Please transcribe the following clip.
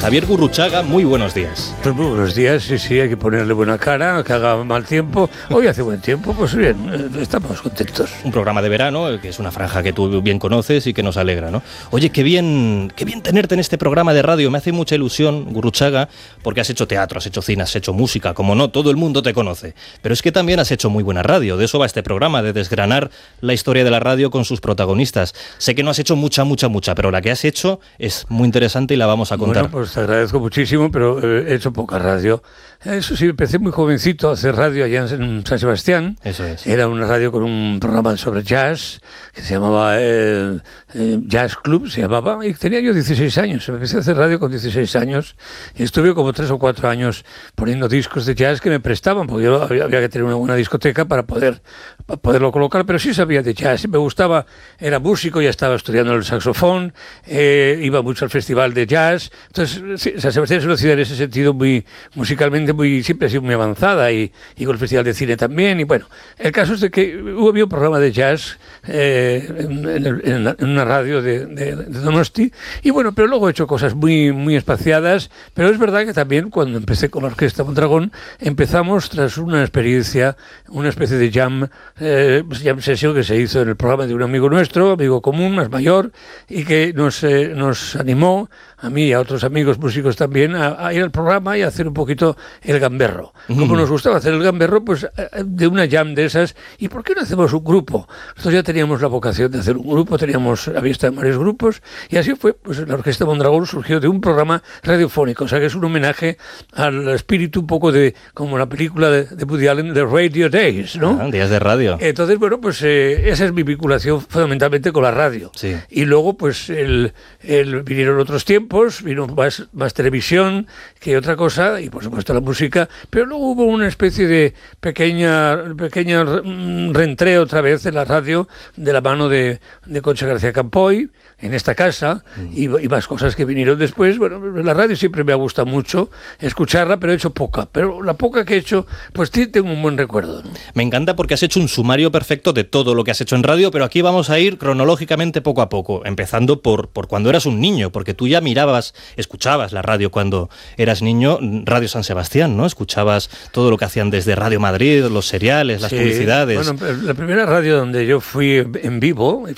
Javier Gurruchaga, muy buenos días. Pues muy buenos días, sí, hay que ponerle buena cara, que haga mal tiempo. Hoy hace buen tiempo, pues bien, estamos contentos. Un programa de verano, que es una franja que tú bien conoces y que nos alegra, ¿no? Oye, qué bien tenerte en este programa de radio. Me hace mucha ilusión, Gurruchaga, porque has hecho teatro, has hecho cine, has hecho música. Como no, todo el mundo te conoce. Pero es que también has hecho muy buena radio. De eso va este programa, de desgranar la historia de la radio con sus protagonistas. Sé que no has hecho mucha, pero la que has hecho es muy interesante y la vamos a contar. Bueno, pues te agradezco muchísimo, pero he hecho poca radio. Eso sí, empecé muy jovencito a hacer radio allá en San Sebastián. Eso es. Era una radio con un programa sobre jazz que se llamaba Jazz Club, se llamaba, y tenía yo 16 años. Empecé a hacer radio con 16 años y estuve como 3 o 4 años poniendo discos de jazz que me prestaban, porque yo había que tener una buena discoteca para poderlo colocar, pero sí sabía de jazz, me gustaba, era músico, ya estaba estudiando el saxofón, iba mucho al festival de jazz. Entonces, sí, San Sebastián es una ciudad en ese sentido muy musicalmente siempre ha sido muy avanzada y con el festival de cine también. Y bueno, el caso es de que había un programa de jazz en una radio de Donosti, y bueno, pero luego he hecho cosas muy espaciadas, pero es verdad que también cuando empecé con la Orquesta Mondragón empezamos tras una experiencia, una especie de jam session que se hizo en el programa de un amigo nuestro, amigo común, más mayor, y que nos animó a mí y a otros amigos músicos también a ir al programa y a hacer un poquito el gamberro. Como nos gustaba hacer el gamberro, pues de una jam de esas, ¿y por qué no hacemos un grupo? Nosotros ya teníamos la vocación de hacer un grupo, había estado en varios grupos, y así fue, pues la Orquesta Mondragón surgió de un programa radiofónico, o sea que es un homenaje al espíritu un poco de, como la película de Woody Allen, de Radio Days, ¿no? Días de radio. Entonces, bueno, pues esa es mi vinculación fundamentalmente con la radio. Sí. Y luego, pues vinieron otros tiempos, vino más televisión que otra cosa, y por supuesto la música, pero luego hubo una especie de pequeña reentreo otra vez en la radio de la mano de Concha García Campoy en esta casa, y más cosas que vinieron después. Bueno, la radio siempre me ha gustado mucho escucharla, pero he hecho poca, pero la poca que he hecho, pues tengo un buen recuerdo, ¿no? Me encanta porque has hecho un sumario perfecto de todo lo que has hecho en radio, pero aquí vamos a ir cronológicamente poco a poco, empezando por cuando eras un niño, porque tú ya escuchabas la radio cuando eras niño, Radio San Sebastián, ¿no? Escuchabas todo lo que hacían desde Radio Madrid, los seriales, las publicidades. Bueno, la primera radio donde yo fui en vivo